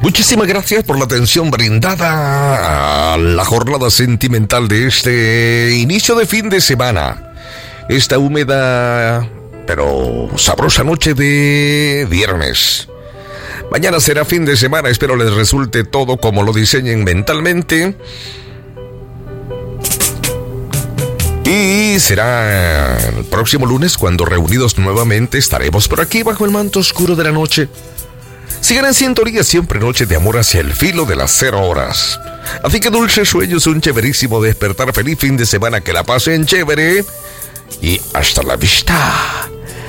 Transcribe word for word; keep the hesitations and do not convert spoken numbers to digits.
Muchísimas gracias por la atención brindada a la jornada sentimental de este inicio de fin de semana. Esta húmeda pero sabrosa noche de viernes. Mañana será fin de semana, espero les resulte todo como lo diseñen mentalmente. Y será el próximo lunes cuando reunidos nuevamente estaremos por aquí bajo el manto oscuro de la noche. Sigan en sintonía, siempre noche de amor hacia el filo de las cero horas. Así que dulces sueños, un chéverísimo despertar, feliz fin de semana, que la pasen chévere y hasta la vista.